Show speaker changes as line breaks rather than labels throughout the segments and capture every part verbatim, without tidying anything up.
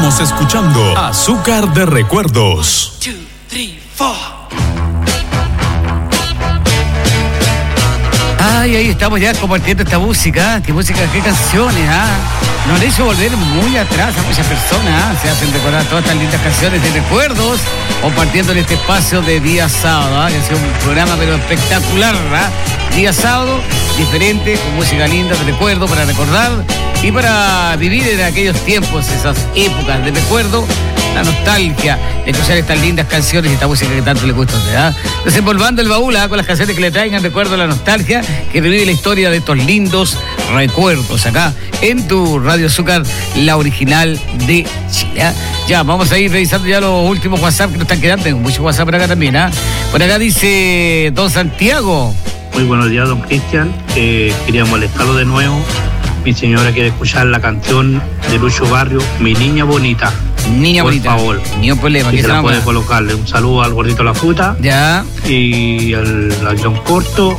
Estamos escuchando Azúcar de Recuerdos.
Two, three, four.
Ay, ahí estamos ya compartiendo esta música. ¿Qué música? ¿Qué canciones? ¿Ah? Nos han hecho volver muy atrás a muchas personas. ¿Ah? Se hacen recordar todas estas lindas canciones de recuerdos, compartiendo en este espacio de día sábado. ¿Ah? Que ha sido un programa pero espectacular. ¿Ah? Día sábado, diferente, con música linda de recuerdo para recordar y para vivir en aquellos tiempos, esas épocas de recuerdo, la nostalgia de escuchar estas lindas canciones y esta música que tanto le gusta a usted. ¿Ah? Desenvolvando el baúl ¿ah? con las canciones que le traigan recuerdo a la nostalgia, que revive la historia de estos lindos recuerdos acá en tu Radio Azúcar, la original de Chile. ¿Ah? Ya, vamos a ir revisando ya los últimos WhatsApp que nos están quedando. Tengo mucho WhatsApp por acá también. ¿Ah? Por acá dice Don Santiago.
Muy buenos días, don Cristian. Eh, quería molestarlo de nuevo. Mi señora quiere escuchar la canción de Lucho Barrio, Mi Niña Bonita.
Niña
por
bonita.
Por favor.
Ni un problema.
Y se
se
la puede
va?
colocarle. Un saludo al gordito La Fruta.
Ya.
Y al Aguilón Corto.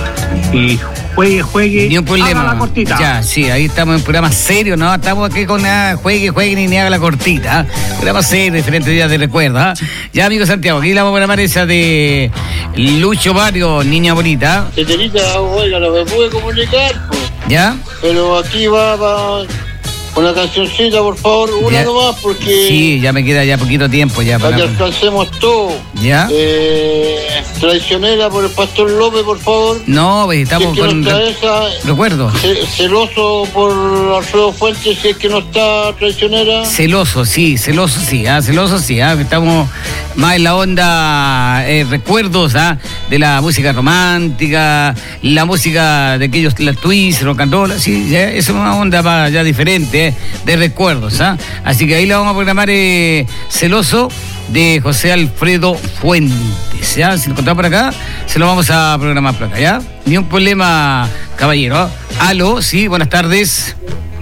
Y juegue, juegue.
Ni un problema.
Haga la cortita.
Ya, sí, ahí estamos en un programa serio, ¿no? Estamos aquí con nada, juegue, juegue ni, ni haga la cortita. ¿eh? Programa serio, diferentes días de recuerdo. ¿eh? Ya, amigo Santiago, aquí la vamos a programar esa de Lucho Barrio, Niña Bonita.
Teterita, oiga, no me pude comunicar, pues.
¿Ya?
Pero aquí va, va una cancioncita, por favor, una
Ya.
nomás, porque
Sí, ya me queda ya poquito tiempo ya.
para
Para...
que alcancemos todo.
¿Ya?
Eh, traicionera por el Pastor López, por favor.
No, pues
Si
estamos
es que
con
no está
re-
esa,
recuerdo.
ce- celoso por Alfredo Fuentes, si es que no está traicionera.
Celoso, sí, celoso, sí, ah, celoso, sí, ah, estamos más en la onda eh, recuerdos ah, de la música romántica, la música de aquellos, la twist, rock and roll, sí, ya, es una onda más ya diferente eh, de recuerdos, ah, así que ahí la vamos a programar eh, Celoso de José Alfredo Fuentes, ¿ya? Si lo encontramos por acá, se lo vamos a programar por acá, ¿ya? Ni un problema, caballero. Aló, sí, buenas tardes.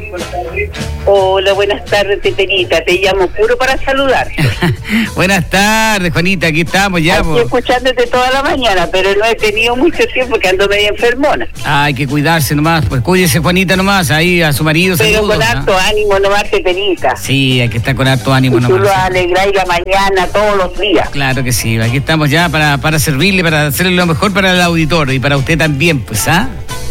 Hola, buenas tardes, Teterita. Te llamo puro para saludar.
Buenas tardes, Juanita, aquí estamos ya.
Estoy
Po.
escuchándote toda la mañana, pero no he tenido mucho tiempo que ando media enfermona.
Hay que cuidarse nomás, pues cuídese, Juanita, nomás, ahí a su marido.
Pero
saludos,
con
¿ah?
harto ánimo nomás, Teterita.
Sí, hay que estar con harto ánimo
Y tú
nomás.
lo alegráis la mañana todos los días.
Claro que sí, aquí estamos ya para, para servirle, para hacerle lo mejor para el auditor y para usted también, pues, ¿ah?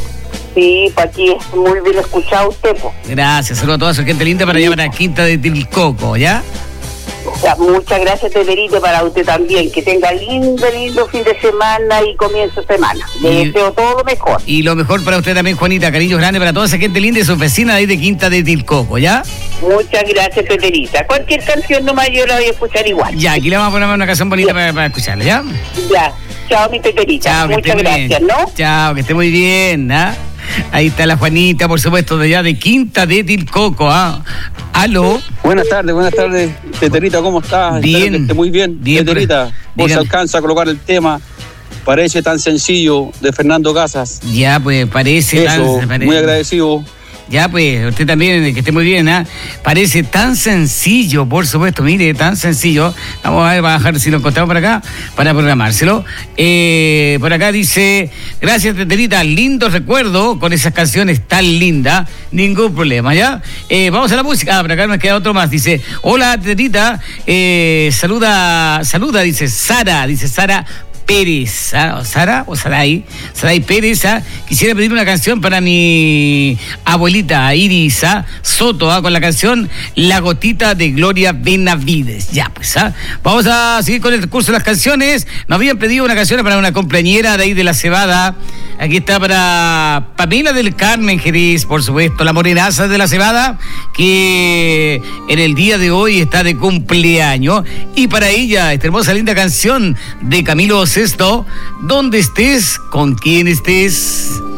Sí, pues aquí es muy bien escuchado usted, pues.
Gracias, saludos a toda su gente linda para allá, para Quinta de Tilcoco, ¿ya?
O sea, muchas gracias, Teterita, para usted también. Que tenga lindo, lindo fin de semana y comienzo de semana. Le
Y-
deseo todo lo mejor.
Y lo mejor para usted también, Juanita, cariños grandes para toda esa gente linda y sus vecinas de ahí de Quinta de Tilcoco, ¿ya?
Muchas gracias, Teterita. Cualquier canción nomás yo la voy a escuchar igual.
Ya, aquí le vamos a poner una canción bonita para, para escucharla, ¿ya?
Ya. Chao, mi Teterita.
Chao, que esté
Muchas
muy
gracias,
bien.
¿no?
Chao, que esté muy bien, ¿ah? Ahí está la Juanita, por supuesto, de allá de Quinta de Tilcoco, ¿ah? Aló.
Buenas tardes, buenas tardes, Teterita, ¿cómo estás?
Bien.
Espero que esté muy bien.
Bien,
Teterita,
pero-
vos
dígame.
alcanza a colocar el tema, parece tan sencillo, de Fernando Casas.
Ya, pues parece
Eso,
tan... pare-
muy agradecido.
Ya, pues, usted también, que esté muy bien, ¿ah? Parece tan sencillo, por supuesto, mire, tan sencillo. Vamos a ver, vamos a bajar si lo encontramos por acá, para programárselo. Eh, por acá dice, gracias, Teterita, lindo recuerdo con esas canciones tan lindas, ningún problema, ¿ya? Eh, vamos a la música, ah, por acá nos queda otro más, dice, hola, Teterita, eh, saluda, saluda, dice Sara, dice Sara Pérez, ¿ah? ¿O Sara o Saray? Saray Pérez, ¿ah? Quisiera pedir una canción para mi abuelita Iris ¿ah? Soto, ¿ah? Con la canción La Gotita de Gloria Benavides. Ya, pues, ¿ah? Vamos a seguir con el curso de las canciones. Nos habían pedido una canción para una compañera de ahí de la Cebada. Aquí está para Pamela del Carmen Jerez, por supuesto, la morenaza de la Cebada, que en el día de hoy está de cumpleaños. Y para ella, esta hermosa, linda canción de Camilo Sesto, donde estés, con quien estés.